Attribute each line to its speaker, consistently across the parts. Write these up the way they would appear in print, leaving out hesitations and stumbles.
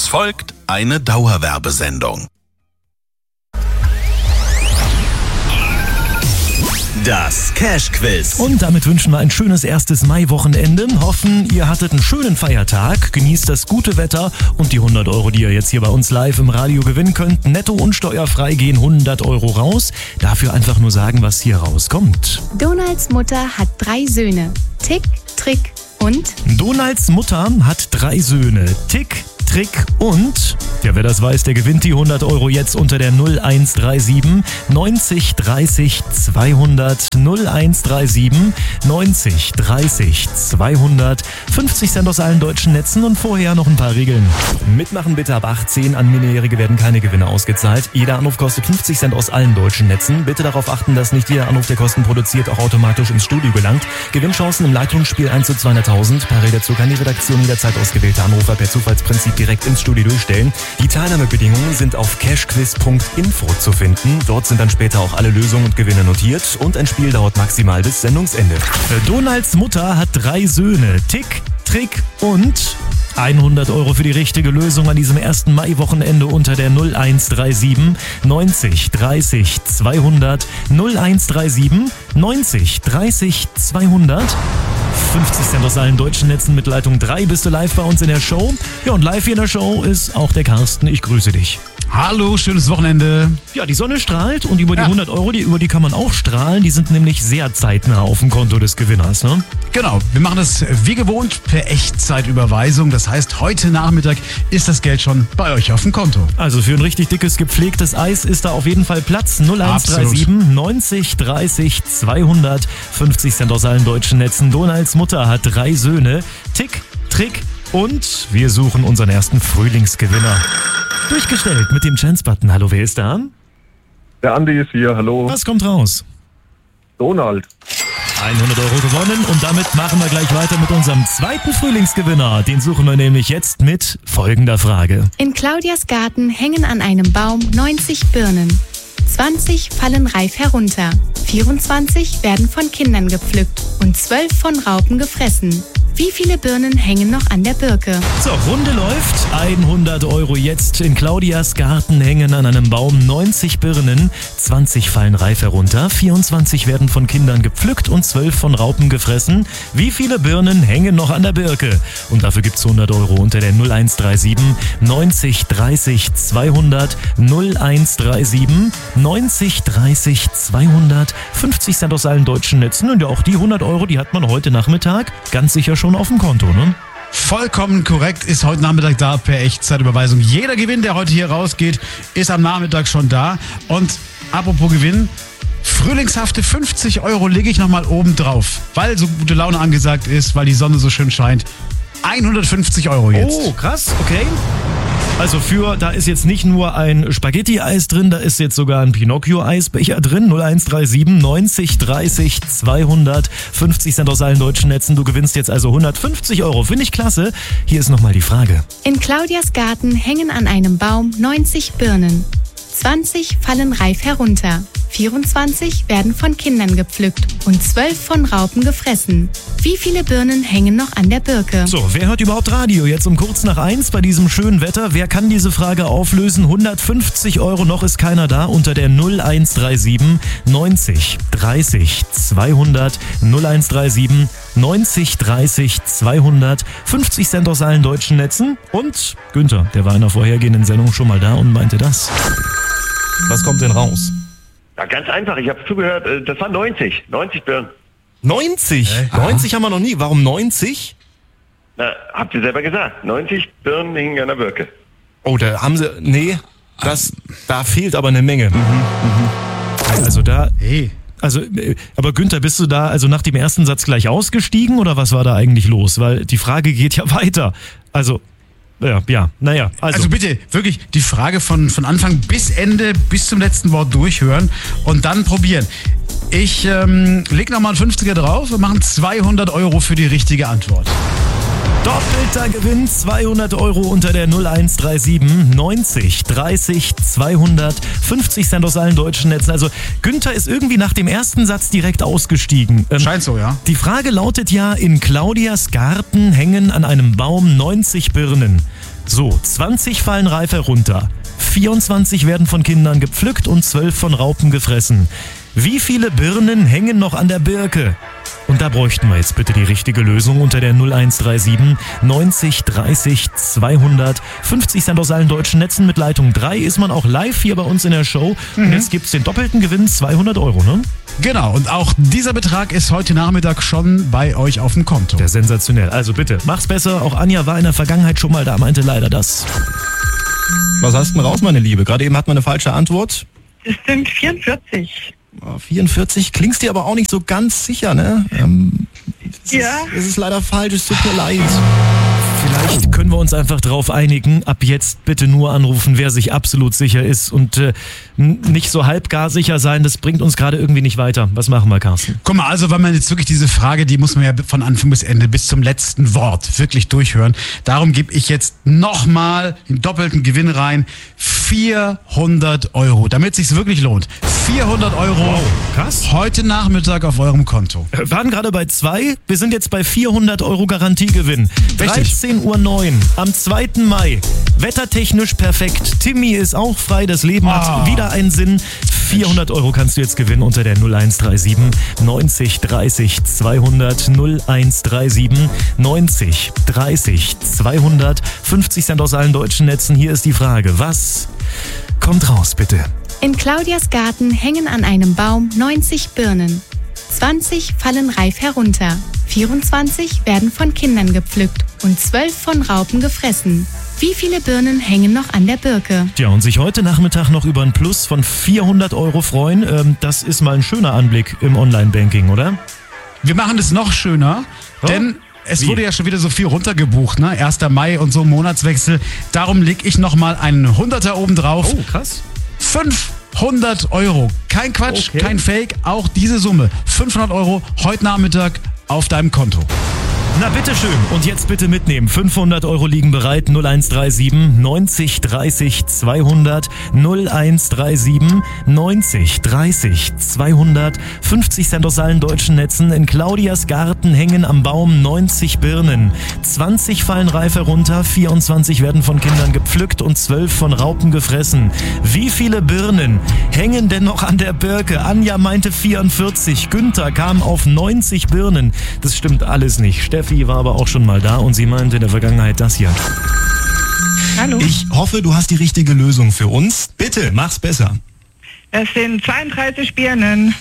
Speaker 1: folgt eine Dauerwerbesendung. Das Cash-Quiz.
Speaker 2: Und damit wünschen wir ein schönes erstes Mai-Wochenende. Hoffen, ihr hattet einen schönen Feiertag, genießt das gute Wetter und die 100 Euro, die ihr jetzt hier bei uns live im Radio gewinnen könnt. Netto und steuerfrei gehen 100 Euro raus. Dafür einfach nur sagen, was hier rauskommt.
Speaker 3: Donalds Mutter hat 3 Söhne. Tick, Trick und...
Speaker 2: Donalds Mutter hat 3 Söhne. Tick, Trick und... Ja, wer das weiß, der gewinnt die 100 Euro jetzt unter der 0137 90 30 200 0137 90 30 200 50 Cent aus allen deutschen Netzen und vorher noch ein paar Regeln. Mitmachen bitte ab 18, an Minderjährige werden keine Gewinne ausgezahlt. Jeder Anruf kostet 50 Cent aus allen deutschen Netzen. Bitte darauf achten, dass nicht jeder Anruf, der Kosten produziert, auch automatisch ins Studio gelangt. Gewinnchancen im Leitungsspiel 1 zu 200.000. Parallel dazu kann die Redaktion jederzeit ausgewählte Anrufer per Zufallsprinzip direkt ins Studio durchstellen. Die Teilnahmebedingungen sind auf cashquiz.info zu finden. Dort sind dann später auch alle Lösungen und Gewinne notiert und ein Spiel dauert maximal bis Sendungsende. Donalds Mutter hat 3 Söhne. Tick, Trick und 100 Euro für die richtige Lösung an diesem 1. Mai-Wochenende unter der 0137 90 30 200 0137 90 30 200. 50 Cent aus allen deutschen Netzen mit Leitung 3 bist du live bei uns in der Show. Ja, und live hier in der Show ist auch der Carsten. Ich grüße dich.
Speaker 4: Hallo, schönes Wochenende.
Speaker 2: Ja, die Sonne strahlt und über die 100 Euro, über die kann man auch strahlen. Die sind nämlich sehr zeitnah auf dem Konto des Gewinners, ne?
Speaker 4: Genau, wir machen das wie gewohnt per Echtzeitüberweisung. Das heißt, heute Nachmittag ist das Geld schon bei euch auf dem Konto.
Speaker 2: Also für ein richtig dickes, gepflegtes Eis ist da auf jeden Fall Platz. 0137 90 30 200 50 Cent aus allen deutschen Netzen. Donalds Mutter hat 3 Söhne. Tick, Trick und wir suchen unseren ersten Frühlingsgewinner. Durchgestellt mit dem Chance-Button. Hallo, wer ist da?
Speaker 5: Der Andi ist hier, hallo.
Speaker 2: Was kommt raus?
Speaker 5: Donald.
Speaker 2: 100 Euro gewonnen und damit machen wir gleich weiter mit unserem zweiten Frühlingsgewinner. Den suchen wir nämlich jetzt mit folgender Frage.
Speaker 3: In Claudias Garten hängen an einem Baum 90 Birnen. 20 fallen reif herunter. 24 werden von Kindern gepflückt und 12 von Raupen gefressen. Wie viele Birnen hängen noch an der Birke?
Speaker 2: So, Runde läuft. 100 Euro jetzt. In Claudias Garten hängen an einem Baum 90 Birnen. 20 fallen reif herunter. 24 werden von Kindern gepflückt und 12 von Raupen gefressen. Wie viele Birnen hängen noch an der Birke? Und dafür gibt's 100 Euro unter der 0137 90 30 200 0137 90 30 200 50 Cent aus allen deutschen Netzen. Und ja, auch die 100 Euro, die hat man heute Nachmittag ganz sicher schon auf dem Konto, ne?
Speaker 4: Vollkommen korrekt, ist heute Nachmittag da per Echtzeitüberweisung. Jeder Gewinn, der heute hier rausgeht, ist am Nachmittag schon da. Und apropos Gewinn, frühlingshafte 50 Euro lege ich nochmal oben drauf, weil so gute Laune angesagt ist, weil die Sonne so schön scheint. 150 Euro jetzt.
Speaker 2: Oh, krass, okay. Also da ist jetzt nicht nur ein Spaghetti-Eis drin, da ist jetzt sogar ein Pinocchio-Eisbecher drin. 0137 90 30 200 50 Cent aus allen deutschen Netzen. Du gewinnst jetzt also 150 Euro. Finde ich klasse. Hier ist nochmal die Frage.
Speaker 3: In Claudias Garten hängen an einem Baum 90 Birnen. 20 fallen reif herunter. 24 werden von Kindern gepflückt und 12 von Raupen gefressen. Wie viele Birnen hängen noch an der Birke?
Speaker 2: So, wer hört überhaupt Radio? Jetzt um kurz nach 1 bei diesem schönen Wetter. Wer kann diese Frage auflösen? 150 Euro, noch ist keiner da. Unter der 0137 90 30 200 0137 90 30 200 50 Cent aus allen deutschen Netzen. Und Günther, der war in der vorhergehenden Sendung schon mal da und meinte das. Was kommt denn raus?
Speaker 6: Ja, ganz einfach, ich habe zugehört, das war 90 Birnen.
Speaker 2: 90? 90 haben wir noch nie. Warum 90?
Speaker 6: Na, habt ihr selber gesagt, 90 Birnen hingen an der Birke.
Speaker 2: Oh, da haben sie, nee, da fehlt aber eine Menge. Also da, aber Günther, bist du da also nach dem ersten Satz gleich ausgestiegen oder was war da eigentlich los? Weil die Frage geht ja weiter. Also, naja.
Speaker 4: Also bitte, wirklich die Frage von Anfang bis Ende, bis zum letzten Wort durchhören und dann probieren. Ich leg nochmal einen 50er drauf und machen 200 Euro für die richtige Antwort.
Speaker 2: Doppelter Gewinn, 200 Euro unter der 0137 90 30 200 50 Cent aus allen deutschen Netzen. Also Günther ist irgendwie nach dem ersten Satz direkt ausgestiegen.
Speaker 4: Scheint so, ja.
Speaker 2: Die Frage lautet ja, in Claudias Garten hängen an einem Baum 90 Birnen. So, 20 fallen reif herunter. 24 werden von Kindern gepflückt und 12 von Raupen gefressen. Wie viele Birnen hängen noch an der Birke? Und da bräuchten wir jetzt bitte die richtige Lösung unter der 0137 90 30 200. 50 Cent aus allen deutschen Netzen. Mit Leitung 3 ist man auch live hier bei uns in der Show. Und jetzt gibt's den doppelten Gewinn, 200 Euro, ne?
Speaker 4: Genau, und auch dieser Betrag ist heute Nachmittag schon bei euch auf dem Konto.
Speaker 2: Der sensationell. Also bitte, mach's besser. Auch Anja war in der Vergangenheit schon mal da, meinte leider das.
Speaker 7: Was hast du denn raus, meine Liebe? Gerade eben hat man eine falsche Antwort.
Speaker 8: Das sind 44.
Speaker 7: 44 klingst dir aber auch nicht so ganz sicher, ne? Es ist leider falsch, es tut mir leid.
Speaker 2: Vielleicht können wir uns einfach darauf einigen, ab jetzt bitte nur anrufen, wer sich absolut sicher ist und nicht so halbgar sicher sein, das bringt uns gerade irgendwie nicht weiter. Was machen wir, Carsten?
Speaker 4: Guck mal, also wenn man jetzt wirklich diese Frage, die muss man ja von Anfang bis Ende, bis zum letzten Wort wirklich durchhören. Darum gebe ich jetzt nochmal den doppelten Gewinn rein. 400 Euro, damit es sich wirklich lohnt. 400 Euro.
Speaker 2: Wow, krass.
Speaker 4: Heute Nachmittag auf eurem Konto.
Speaker 2: Wir waren gerade bei 2, wir sind jetzt bei 400 Euro Garantiegewinn. 13:09 Uhr am 2. Mai. Wettertechnisch perfekt. Timmy ist auch frei, das Leben hat wieder einen Sinn. 400 Euro kannst du jetzt gewinnen unter der 0137 90 30 200. 0137 90 30 200. 50 Cent aus allen deutschen Netzen. Hier ist die Frage, was kommt raus, bitte?
Speaker 3: In Claudias Garten hängen an einem Baum 90 Birnen. 20 fallen reif herunter. 24 werden von Kindern gepflückt und 12 von Raupen gefressen. Wie viele Birnen hängen noch an der Birke?
Speaker 2: Ja, und sich heute Nachmittag noch über ein Plus von 400 Euro freuen, das ist mal ein schöner Anblick im Online-Banking, oder?
Speaker 4: Wir machen es noch schöner, denn es wurde ja schon wieder so viel runtergebucht, ne? 1. Mai und so Monatswechsel. Darum lege ich nochmal einen 100er oben drauf.
Speaker 2: Oh, krass.
Speaker 4: 500 Euro. Kein Quatsch, kein Fake, auch diese Summe. 500 Euro heute Nachmittag auf deinem Konto.
Speaker 2: Na bitteschön. Und jetzt bitte mitnehmen. 500 Euro liegen bereit. 0137 90 30 200. 0137 90 30 200. 50 Cent aus allen deutschen Netzen. In Claudias Garten hängen am Baum 90 Birnen. 20 fallen reif herunter. 24 werden von Kindern gepflückt und 12 von Raupen gefressen. Wie viele Birnen hängen denn noch an der Birke? Anja meinte 44. Günther kam auf 90 Birnen. Das stimmt alles nicht. Steffi war aber auch schon mal da und sie meinte in der Vergangenheit das hier.
Speaker 8: Hallo.
Speaker 7: Ich hoffe, du hast die richtige Lösung für uns. Bitte, mach's besser.
Speaker 8: Es sind 32 Birnen.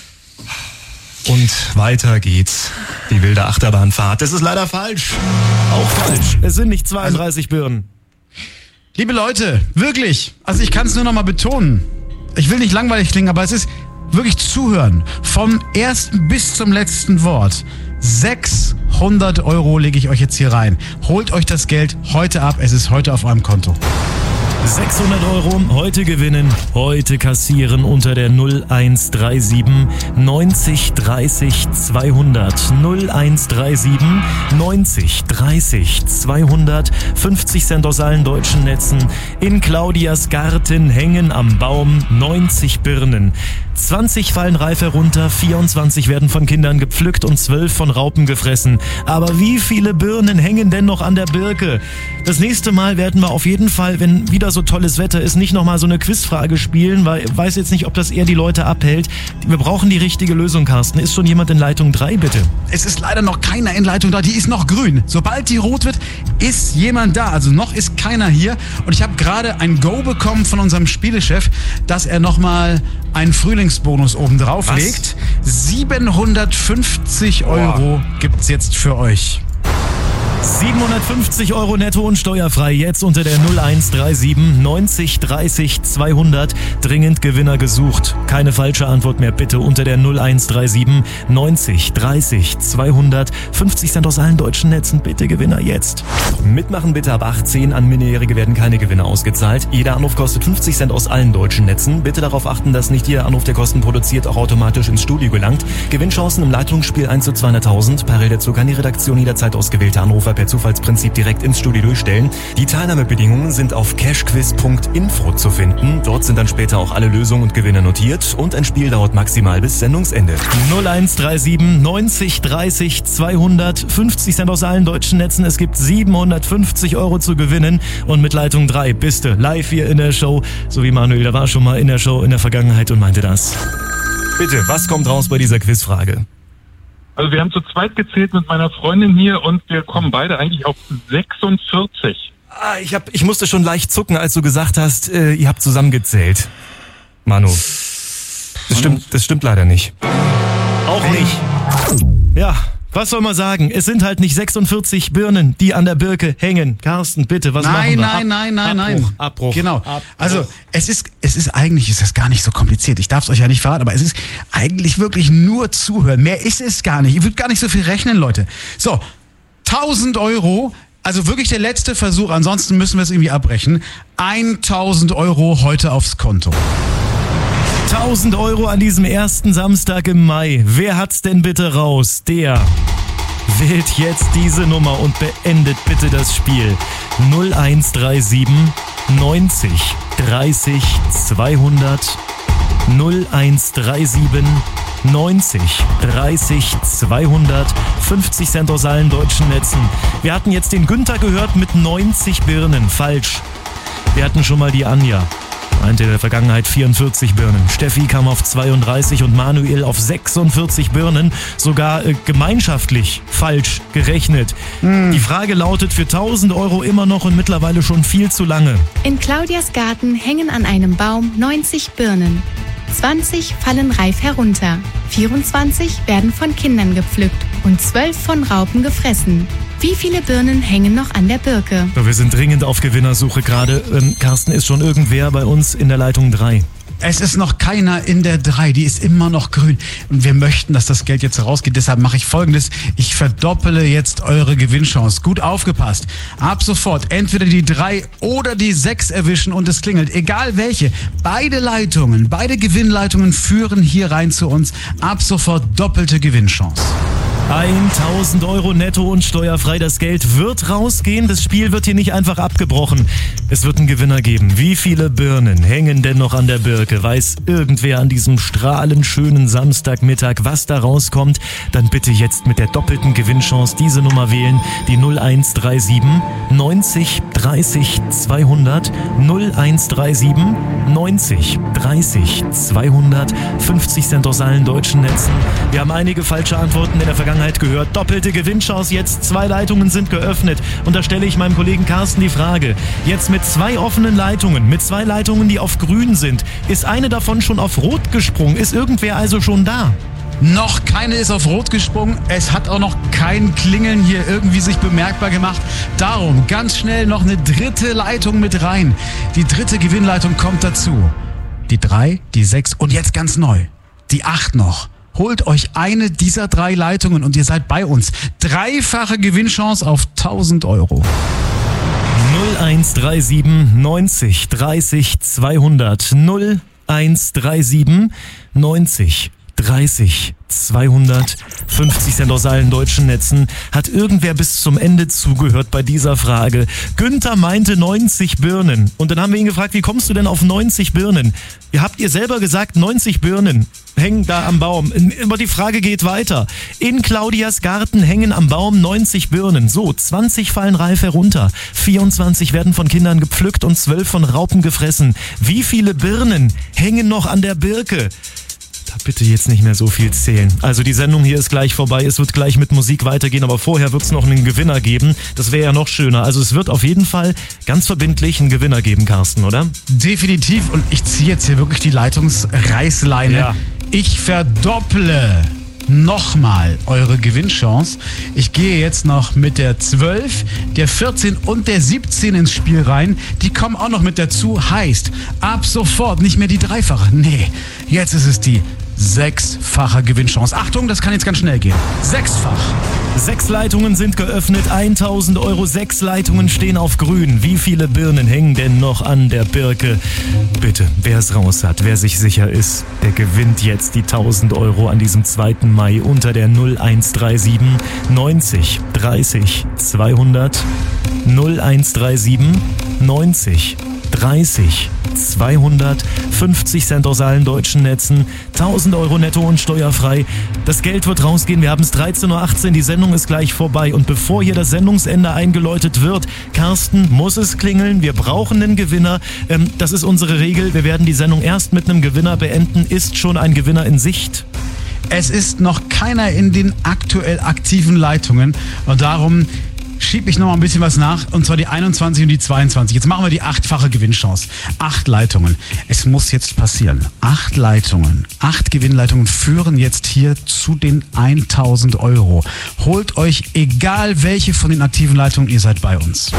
Speaker 7: Und weiter geht's. Die wilde Achterbahnfahrt. Das ist leider falsch.
Speaker 2: Auch falsch. Es sind nicht 32 Birnen.
Speaker 4: Liebe Leute, wirklich, also ich kann es nur noch mal betonen. Ich will nicht langweilig klingen, aber es ist wirklich zuhören. Vom ersten bis zum letzten Wort. 600 Euro lege ich euch jetzt hier rein. Holt euch das Geld heute ab. Es ist heute auf eurem Konto.
Speaker 2: 600 Euro heute gewinnen, heute kassieren unter der 0137 90 30 200. 0137 90 30 200. 50 Cent aus allen deutschen Netzen. In Claudias Garten hängen am Baum 90 Birnen. 20 fallen reif herunter, 24 werden von Kindern gepflückt und 12 von Raupen gefressen. Aber wie viele Birnen hängen denn noch an der Birke? Das nächste Mal werden wir auf jeden Fall, wenn wieder so tolles Wetter ist, nicht nochmal so eine Quizfrage spielen, weil ich weiß jetzt nicht, ob das eher die Leute abhält. Wir brauchen die richtige Lösung, Carsten. Ist schon jemand in Leitung 3, bitte?
Speaker 4: Es ist leider noch keiner in Leitung da, die ist noch grün. Sobald die rot wird, ist jemand da. Also noch ist keiner hier. Und ich habe gerade ein Go bekommen von unserem Spielechef, dass er nochmal einen Frühlingsbonus oben drauf legt. 750 Euro gibt's jetzt für euch.
Speaker 2: 750 Euro netto und steuerfrei jetzt unter der 0137 90 30 200. Dringend Gewinner gesucht. Keine falsche Antwort mehr bitte unter der 0137 90 30 200. 50 Cent aus allen deutschen Netzen. Bitte Gewinner jetzt.
Speaker 7: Mitmachen bitte ab 18. An Minderjährige werden keine Gewinne ausgezahlt. Jeder Anruf kostet 50 Cent aus allen deutschen Netzen. Bitte darauf achten, dass nicht jeder Anruf, der Kosten produziert, auch automatisch ins Studio gelangt. Gewinnchancen im Leitungsspiel 1 zu 200.000. Parallel dazu kann die Redaktion jederzeit ausgewählte Anrufer Treffer per Zufallsprinzip direkt ins Studio durchstellen. Die Teilnahmebedingungen sind auf cashquiz.info zu finden. Dort sind dann später auch alle Lösungen und Gewinne notiert und ein Spiel dauert maximal bis Sendungsende.
Speaker 2: 0137 90 30 200, 50 Cent aus allen deutschen Netzen. Es gibt 750 € zu gewinnen und mit Leitung 3 bist du live hier in der Show. So wie Manuel, der war schon mal in der Show in der Vergangenheit und meinte das. Bitte, was kommt raus bei dieser Quizfrage?
Speaker 9: Also wir haben zu zweit gezählt mit meiner Freundin hier und wir kommen beide eigentlich auf 46.
Speaker 2: Ich musste schon leicht zucken, als du gesagt hast, ihr habt zusammengezählt. Manu. Das stimmt leider nicht. Auch nicht. Ja, was soll man sagen? Es sind halt nicht 46 Birnen, die an der Birke hängen. Carsten, bitte, was machen wir?
Speaker 4: Nein.
Speaker 2: Abbruch.
Speaker 4: Genau.
Speaker 2: Abbruch.
Speaker 4: Also es ist gar nicht so kompliziert. Ich darf es euch ja nicht verraten, aber es ist eigentlich wirklich nur zuhören. Mehr ist es gar nicht. Ihr würdet gar nicht so viel rechnen, Leute. So, 1000 €. Also wirklich der letzte Versuch. Ansonsten müssen wir es irgendwie abbrechen. 1000 € heute aufs Konto.
Speaker 2: 1000 € an diesem ersten Samstag im Mai. Wer hat's denn bitte raus? Der wählt jetzt diese Nummer und beendet bitte das Spiel. 0137 90 30 200 0137 90 30 200, 50 Cent aus allen deutschen Netzen. Wir hatten jetzt den Günther gehört mit 90 Birnen. Falsch. Wir hatten schon mal die Anja. Meinte in der Vergangenheit 44 Birnen. Steffi kam auf 32 und Manuel auf 46 Birnen. Sogar gemeinschaftlich falsch gerechnet. Die Frage lautet für 1000 € immer noch und mittlerweile schon viel zu lange.
Speaker 3: In Claudias Garten hängen an einem Baum 90 Birnen. 20 fallen reif herunter, 24 werden von Kindern gepflückt und 12 von Raupen gefressen. Wie viele Birnen hängen noch an der Birke?
Speaker 2: Wir sind dringend auf Gewinnersuche gerade. Carsten, ist schon irgendwer bei uns in der Leitung 3?
Speaker 4: Es ist noch keiner in der 3, die ist immer noch grün. Und wir möchten, dass das Geld jetzt rausgeht. Deshalb mache ich Folgendes. Ich verdoppele jetzt eure Gewinnchance. Gut aufgepasst. Ab sofort entweder die 3 oder die 6 erwischen und es klingelt. Egal welche. Beide Gewinnleitungen führen hier rein zu uns. Ab sofort doppelte Gewinnchance.
Speaker 2: 1000 € netto und steuerfrei. Das Geld wird rausgehen. Das Spiel wird hier nicht einfach abgebrochen. Es wird einen Gewinner geben. Wie viele Birnen hängen denn noch an der Birke? Weiß irgendwer an diesem strahlend schönen Samstagmittag, was da rauskommt? Dann bitte jetzt mit der doppelten Gewinnchance diese Nummer wählen. Die 0137 90 30 200 0137 90 30 200, 50 Cent aus allen deutschen Netzen. Wir haben einige falsche Antworten in der Vergangenheit gehört. Doppelte Gewinnchance jetzt. 2 Leitungen sind geöffnet. Und da stelle ich meinem Kollegen Carsten die Frage. Jetzt mit 2 offenen Leitungen, mit 2 Leitungen, die auf grün sind, ist eine davon schon auf rot gesprungen? Ist irgendwer also schon da?
Speaker 4: Noch keine ist auf rot gesprungen. Es hat auch noch kein Klingeln hier irgendwie sich bemerkbar gemacht. Darum ganz schnell noch eine dritte Leitung mit rein. Die dritte Gewinnleitung kommt dazu. Die 3, die 6 und jetzt ganz neu. Die 8 noch. Holt euch eine dieser 3 Leitungen und ihr seid bei uns. 3-fache Gewinnchance auf 1000 €.
Speaker 2: 0137 90 30 200 0137 90 30 200, 50 Cent aus allen deutschen Netzen. Hat irgendwer bis zum Ende zugehört bei dieser Frage? Günther meinte 90 Birnen. Und dann haben wir ihn gefragt, wie kommst du denn auf 90 Birnen? Ihr habt ihr selber gesagt, 90 Birnen hängen da am Baum. Aber die Frage geht weiter. In Claudias Garten hängen am Baum 90 Birnen. So, 20 fallen reif herunter. 24 werden von Kindern gepflückt und 12 von Raupen gefressen. Wie viele Birnen hängen noch an der Birke? Da bitte jetzt nicht mehr so viel zählen. Also die Sendung hier ist gleich vorbei. Es wird gleich mit Musik weitergehen, aber vorher wird es noch einen Gewinner geben. Das wäre ja noch schöner. Also es wird auf jeden Fall ganz verbindlich einen Gewinner geben, Carsten, oder?
Speaker 4: Definitiv. Und ich ziehe jetzt hier wirklich die Leitungsreißleine.
Speaker 2: Ja.
Speaker 4: Ich verdopple nochmal eure Gewinnchance. Ich gehe jetzt noch mit der 12, der 14 und der 17 ins Spiel rein. Die kommen auch noch mit dazu. Heißt, ab sofort nicht mehr die 3-fache. Nee, jetzt ist es die 6-fache Gewinnchance. Achtung, das kann jetzt ganz schnell gehen. 6-fach.
Speaker 2: 6 Leitungen sind geöffnet, 1000 Euro, 6 Leitungen stehen auf grün. Wie viele Birnen hängen denn noch an der Birke? Bitte, wer es raus hat, wer sich sicher ist, der gewinnt jetzt die 1000 Euro an diesem 2. Mai unter der 0137 90 30 200 0137 90 30 200, 50 Cent aus allen deutschen Netzen, 1000 Euro netto und steuerfrei. Das Geld wird rausgehen, wir haben es 13.18 Uhr, die Sendung ist gleich vorbei und bevor hier das Sendungsende eingeläutet wird, Carsten, muss es klingeln, wir brauchen einen Gewinner, das ist unsere Regel, wir werden die Sendung erst mit einem Gewinner beenden. Ist schon ein Gewinner in Sicht?
Speaker 4: Es ist noch keiner in den aktuell aktiven Leitungen und darum schiebe ich noch mal ein bisschen was nach, und zwar die 21 und die 22. Jetzt machen wir die 8-fache Gewinnchance. 8 Leitungen. Es muss jetzt passieren. 8 Leitungen, 8 Gewinnleitungen führen jetzt hier zu den 1000 Euro. Holt euch, egal welche von den aktiven Leitungen, ihr seid bei uns.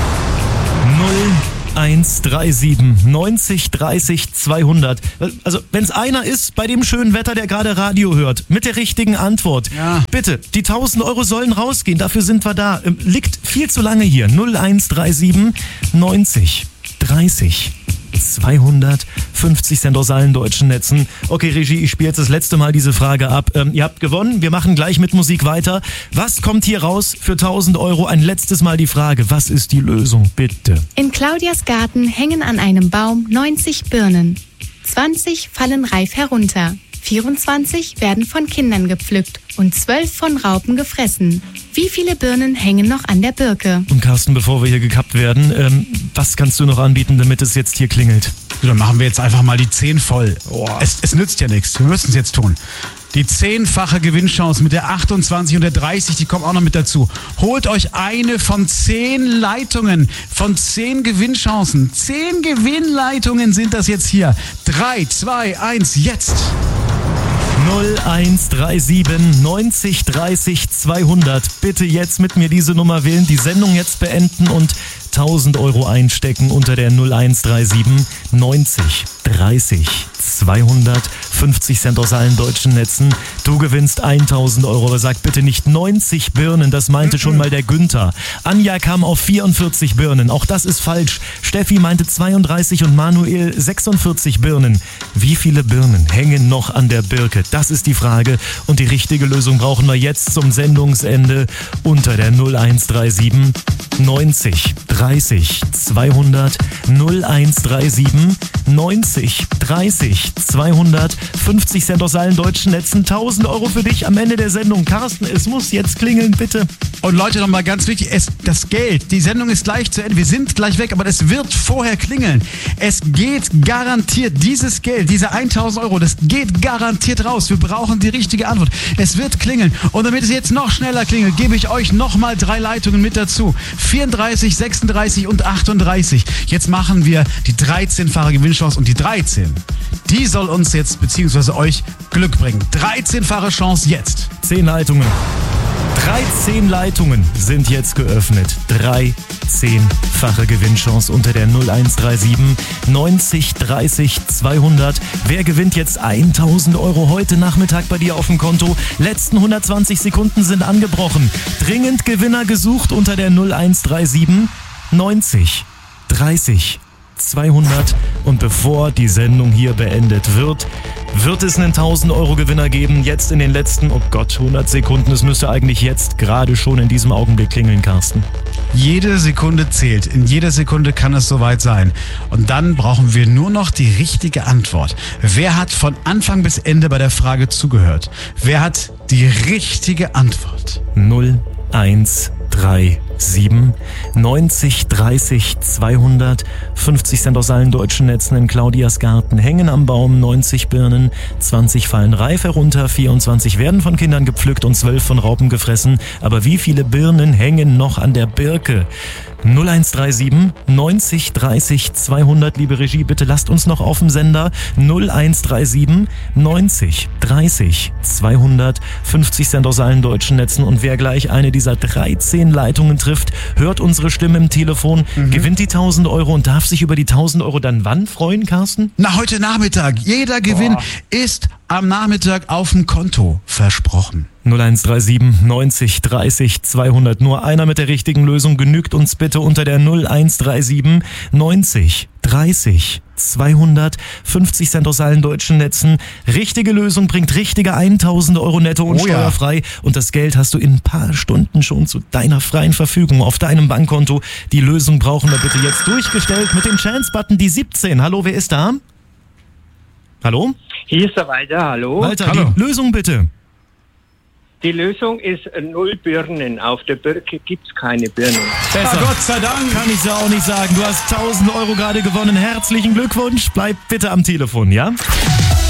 Speaker 2: 0137 90 30 200. Also, wenn es einer ist bei dem schönen Wetter, der gerade Radio hört, mit der richtigen Antwort,
Speaker 4: ja.
Speaker 2: Bitte, die 1000 Euro sollen rausgehen, dafür sind wir da. Liegt viel zu lange hier. 0137 90 30 200, 50 Cent aus allen deutschen Netzen. Okay, Regie, ich spiele jetzt das letzte Mal diese Frage ab. Ihr habt gewonnen, wir machen gleich mit Musik weiter. Was kommt hier raus für 1000 Euro? Ein letztes Mal die Frage, was ist die Lösung, bitte?
Speaker 3: In Claudias Garten hängen an einem Baum 90 Birnen. 20 fallen reif herunter. 24 werden von Kindern gepflückt und 12 von Raupen gefressen. Wie viele Birnen hängen noch an der Birke?
Speaker 2: Und Carsten, bevor wir hier gekappt werden, was kannst du noch anbieten, damit es jetzt hier klingelt?
Speaker 4: Dann machen wir jetzt einfach mal die 10 voll. Es nützt ja nichts, wir müssen es jetzt tun. Die 10-fache Gewinnchance mit der 28 und der 30, die kommen auch noch mit dazu. Holt euch eine von 10 Leitungen, von 10 Gewinnchancen. 10 Gewinnleitungen sind das jetzt hier. 3, 2, 1, jetzt!
Speaker 2: 0137 90 30 200. Bitte jetzt mit mir diese Nummer wählen, die Sendung jetzt beenden und 1000 Euro einstecken unter der 0137 90 30 200, 50 Cent aus allen deutschen Netzen. Du gewinnst 1000 Euro, aber sag bitte nicht 90 Birnen, das meinte schon mal der Günther. Anja kam auf 44 Birnen, auch das ist falsch. Steffi meinte 32 und Manuel 46 Birnen. Wie viele Birnen hängen noch an der Birke? Das ist die Frage und die richtige Lösung brauchen wir jetzt zum Sendungsende unter der 0137 90 30 200 0137 90 30 200, 50 Cent aus allen deutschen Netzen, 1000 Euro für dich am Ende der Sendung. Carsten, es muss jetzt klingeln, bitte.
Speaker 4: Und Leute, nochmal ganz wichtig, das Geld, die Sendung ist gleich zu Ende, wir sind gleich weg, aber es wird vorher klingeln. Es geht garantiert, dieses Geld, diese 1000 Euro, das geht garantiert raus. Wir brauchen die richtige Antwort. Es wird klingeln. Und damit es jetzt noch schneller klingelt, gebe ich euch nochmal 3 Leitungen mit dazu. 34, 36 und 38. Jetzt machen wir die 13-fache Gewinnchance und die 13. Die soll uns jetzt bzw. euch Glück bringen. 13-fache Chance jetzt.
Speaker 2: 10 Leitungen. 13 Leitungen sind jetzt geöffnet. 13-fache Gewinnchance unter der 0137 90 30 200. Wer gewinnt jetzt 1000 Euro heute Nachmittag bei dir auf dem Konto? Letzten 120 Sekunden sind angebrochen. Dringend Gewinner gesucht unter der 0137 90 30 200. Und bevor die Sendung hier beendet wird, wird es einen 1000 Euro Gewinner geben. Jetzt in den letzten, 100 Sekunden. Es müsste eigentlich jetzt gerade schon in diesem Augenblick klingeln, Carsten.
Speaker 4: Jede Sekunde zählt. In jeder Sekunde kann es soweit sein. Und dann brauchen wir nur noch die richtige Antwort. Wer hat von Anfang bis Ende bei der Frage zugehört? Wer hat die richtige Antwort?
Speaker 2: 0137 90 30 200, 50 Cent aus allen deutschen Netzen in Claudias Garten hängen am Baum 90 Birnen, 20 fallen reif herunter, 24 werden von Kindern gepflückt und 12 von Raupen gefressen. Aber wie viele Birnen hängen noch an der Birke? 0137 90 30 200, liebe Regie, bitte lasst uns noch auf dem Sender. 0137 90 30 200, 50 Cent aus allen deutschen Netzen und wer gleich eine dieser 13 Leitungen trifft, hört unsere Stimme im Telefon, gewinnt die 1000 Euro und darf sich über die 1000 Euro dann wann freuen, Carsten?
Speaker 4: Na, heute Nachmittag. Jeder Gewinn ist am Nachmittag auf dem Konto. Versprochen.
Speaker 2: 0137 90 30 200. Nur einer mit der richtigen Lösung genügt uns bitte unter der 0137 90 30 200. 50 Cent aus allen deutschen Netzen. Richtige Lösung bringt richtige 1000 Euro netto und steuerfrei. Und das Geld hast du in ein paar Stunden schon zu deiner freien Verfügung auf deinem Bankkonto. Die Lösung brauchen wir bitte jetzt durchgestellt mit dem Chance-Button, die 17. Hallo, wer ist da? Hallo?
Speaker 10: Hier ist der Walter, hallo.
Speaker 2: Walter,
Speaker 4: Hallo.
Speaker 2: die Lösung bitte.
Speaker 10: Die Lösung ist 0 Birnen. Auf der Birke gibt's keine Birnen.
Speaker 2: Besser.
Speaker 4: Gott sei Dank.
Speaker 2: Kann ich ja auch nicht sagen. Du hast 1000 Euro gerade gewonnen. Herzlichen Glückwunsch. Bleib bitte am Telefon, ja?